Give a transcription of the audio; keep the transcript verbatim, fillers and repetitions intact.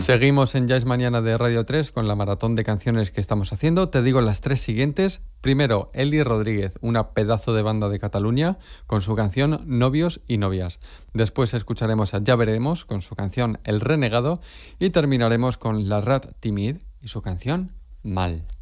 Seguimos en Ya es Mañana de Radio tres con la maratón de canciones que estamos haciendo. Te digo las tres siguientes. Primero, Eli Rodríguez, una pedazo de banda de Cataluña, con su canción Novios y Novias. Después escucharemos a Ya Veremos, con su canción El Renegado. Y terminaremos con La Rat Timid y su canción Mal.